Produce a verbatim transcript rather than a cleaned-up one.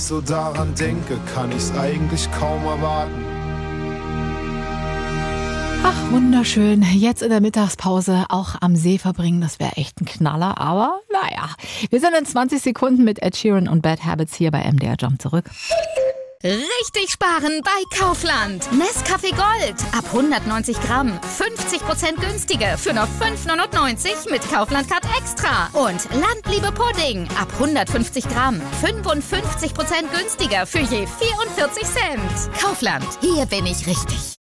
So daran denke, kann ich's eigentlich kaum erwarten. Ach, wunderschön. Jetzt in der Mittagspause auch am See verbringen, das wäre echt ein Knaller. Aber naja, wir sind in zwanzig Sekunden mit Ed Sheeran und Bad Habits hier bei M D R Jump zurück. Richtig sparen bei Kaufland. Nescafé Gold. Ab hundertneunzig Gramm. fünfzig Prozent günstiger für nur fünf neunundneunzig mit Kaufland Card Extra. Und Landliebe Pudding. Ab hundertfünfzig Gramm. fünfundfünfzig Prozent günstiger für je vierundvierzig Cent. Kaufland. Hier bin ich richtig.